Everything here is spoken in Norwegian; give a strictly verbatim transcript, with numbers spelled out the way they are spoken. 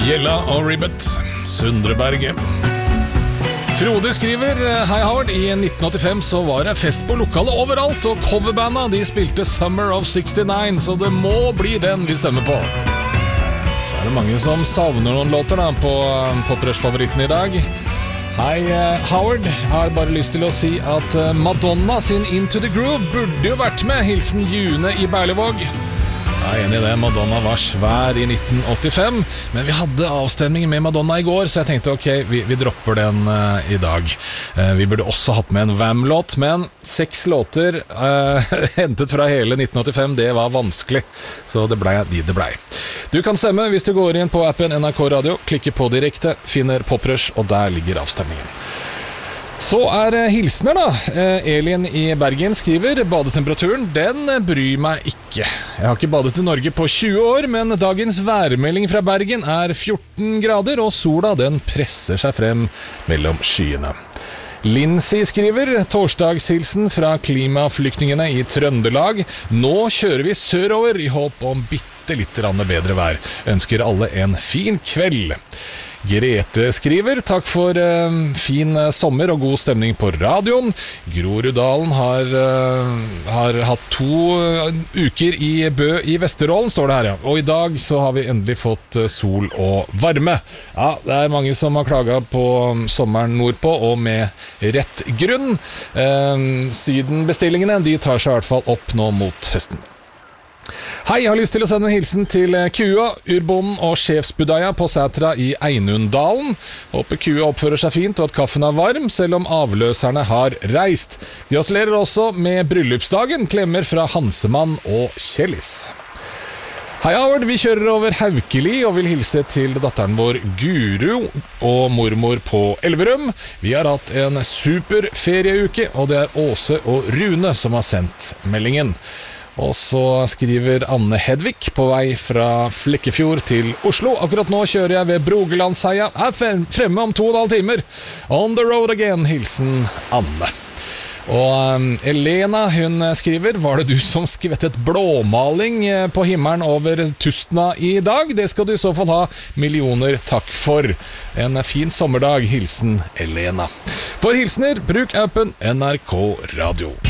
Gjella og Ribbet, Sundreberget. Frode skriver: Hei Howard, i nitten åttifem så var det fest på lokalet overalt, og coverbanda de spilte Summer of sekstini, så det må bli den vi stemmer på. Så er det mange som savner noen låter da på Poprush-favoritten i dag. Hei Howard, jeg har bare lyst til å si at Madonna sin Into the Groove burde jo vært med. Hilsen June i Berlevåg. Jeg er enig i det, Madonna var svær i nitten åttifem, men vi hadde avstemningen med Madonna i går, så jeg tenkte ok, vi, vi dropper den uh, i dag. Uh, vi burde også hatt med en Wham-låt, men seks låter uh, hentet fra hele nitten åttifem, det var vanskelig, så det ble de det ble. Du kan stemme hvis du går inn på appen N R K Radio, klikker på direkte, finner Poprush, og der ligger avstemningen. Så er det hilsener da. Elin i Bergen skriver: Badetemperaturen, den bryr meg ikke. Jeg har ikke badet i Norge på tjue år, men dagens værmelding fra Bergen er fjorten grader, og sola den presser seg frem mellom skyene. Lindsay skriver: Torsdagshilsen fra klimaflyktningene i Trøndelag. Nå kjører vi sørover i håp om bitte litt bedre vær. Ønsker alle en fin kveld. Grete skriver: Takk for uh, fin uh, sommer og god stemning på radioen. Groruddalen har, uh, har hatt to uh, uker i Bø i Vesterålen, står det her, ja. Og i dag så har vi endelig fått uh, sol og varme. Ja, det er mange som har klaget på um, sommeren nordpå, og med rett grunn. Uh, Sydenbestillingene, de tar seg i hvert fall opp nå mot høsten. Hei, jeg har lyst til å sende en hilsen til Kua, urbonden og sjefsbudeia på Sætra i Einundalen. Håper Kua oppfører seg fint og at kaffen er varm, selv om avløserne har reist. Gratulerer også med bryllupsdagen, klemmer fra Hansemann og Kjellis. Hei Howard, vi kjører over Haukeli og vil hilse til datteren vår Guru og mormor på Elverum. Vi har hatt en super ferieuke, og det er Åse og Rune som har sendt meldingen. Og så skriver Anne Hedvig på vei fra Flekkefjord til Oslo. Akkurat nå kjører jeg ved Brogelandsheia. Er fremme om to og en halv timer. On the road again, hilsen Anne. Og um, Elena, hun skriver: Var det du som skvettet blåmaling på himmelen over Tustna i dag? Det skal du i så fall ha millioner takk for. En fin sommerdag, hilsen Elena. For hilsener, bruk appen N R K Radio.